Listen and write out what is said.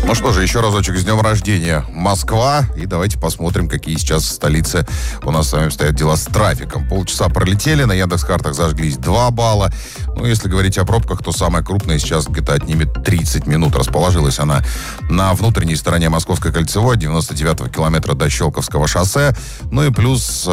Ну что же, еще разочек с днем рождения, Москва. И давайте посмотрим, какие сейчас в столице у нас с вами обстоят дела с трафиком. Полчаса пролетели, на Яндекс.Картах зажглись 2 балла. Ну, если говорить о пробках, то самая крупная сейчас где-то отнимет 30 минут. Расположилась она на внутренней стороне Московской кольцевой, 99-го километра до Щелковского шоссе. Ну и плюс